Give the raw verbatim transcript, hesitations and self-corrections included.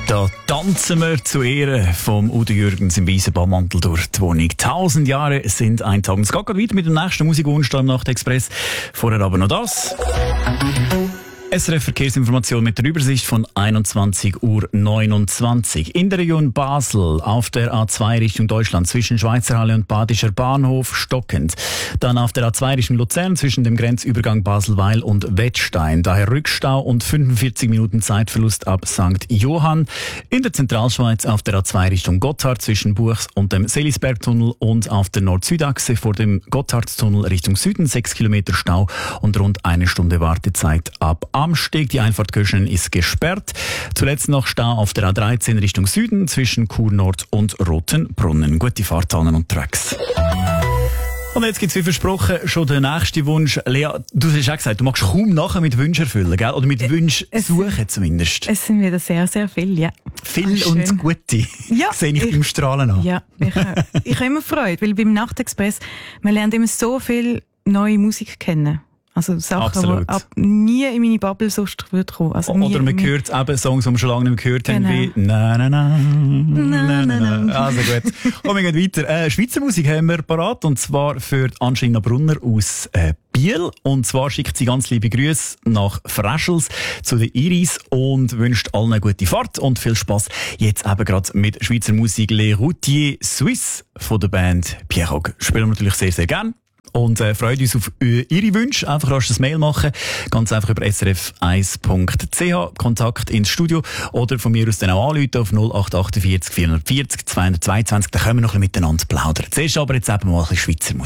Da tanzen wir zu Ehren vom Udo Jürgens im weißen Baummantel durch die Wohnung. Tausend Jahre sind ein Tag. Es geht gerade weiter mit dem nächsten Musikwunsch im Nachtexpress. Vorher aber noch das. S R F Verkehrsinformation mit der Übersicht von einundzwanzig Uhr neunundzwanzig. In der Region Basel auf der A zwei Richtung Deutschland zwischen Schweizer Halle und Badischer Bahnhof stockend. Dann auf der A zwei Richtung Luzern zwischen dem Grenzübergang Baselweil und Wettstein. Daher Rückstau und fünfundvierzig Minuten Zeitverlust ab Sankt Johann. In der Zentralschweiz auf der A zwei Richtung Gotthard zwischen Buchs und dem Selisbergtunnel und auf der Nord-Süd-Achse vor dem Gotthardtunnel Richtung Süden sechs Kilometer Stau und rund eine Stunde Wartezeit ab Amsteg. Die Einfahrt Köschen ist gesperrt. Zuletzt noch Stau auf der A dreizehn Richtung Süden zwischen Chur Nord und Rotenbrunnen. Gute Fahrt allen unterwegs. Und jetzt gibt's wie versprochen schon den nächsten Wunsch. Lea, du hast auch gesagt, du magst kaum nachher mit Wünschen erfüllen, gell? Oder mit Wünschen suchen zumindest. Es sind wieder sehr, sehr viele, ja. Viel und schön. Gute. Ja. Sehe ich, ich beim Strahlen an. Ja, ich, ich habe immer Freude, weil beim Nachtexpress, man lernt immer so viel neue Musik kennen. Also Sachen, die ab nie in meine Bubble sonst würde kommen. Also Oder man hört eben Songs, die wir schon lange nicht mehr gehört genau. haben, wie «Na, na, na, na, na, na». Also gut. Und wir gehen weiter. Äh, Schweizer Musik haben wir parat, und zwar für Angelina Brunner aus äh, Biel. Und zwar schickt sie ganz liebe Grüße nach Freschels zu der Iris und wünscht allen eine gute Fahrt und viel Spass. Jetzt eben gerade mit Schweizer Musik «Les Routiers Suisse» von der Band Pierrot. Spielen wir natürlich sehr, sehr gerne. Und äh, freut uns auf äh, Ihre Wünsche. Einfach rasch das Mail machen. Ganz einfach über s r f eins punkt c h. Kontakt ins Studio. Oder von mir aus dann auch anrufen auf null acht acht vier vier vierhundertvierzig zweihundertzweiundzwanzig. Da können wir noch ein bisschen miteinander plaudern. Zuerst aber jetzt eben mal ein bisschen Schweizer Musik.